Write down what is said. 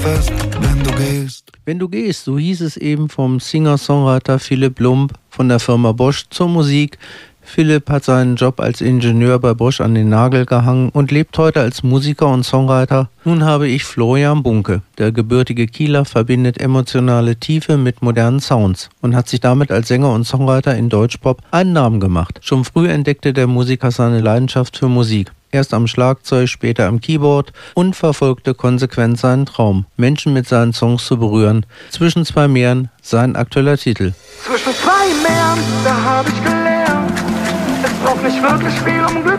fest, wenn du gehst. Wenn du gehst, so hieß es eben vom Singer-Songwriter Philipp Lump von der Firma Bosch zur Musik. Philipp hat seinen Job als Ingenieur bei Bosch an den Nagel gehangen und lebt heute als Musiker und Songwriter. Nun habe ich Florian Bunke. Der gebürtige Kieler verbindet emotionale Tiefe mit modernen Sounds und hat sich damit als Sänger und Songwriter in Deutschpop einen Namen gemacht. Schon früh entdeckte der Musiker seine Leidenschaft für Musik. Erst am Schlagzeug, später am Keyboard und verfolgte konsequent seinen Traum, Menschen mit seinen Songs zu berühren. Zwischen zwei Meeren, sein aktueller Titel. Zwischen zwei Meeren, da hab ich gelernt, es braucht nicht wirklich viel, um Glück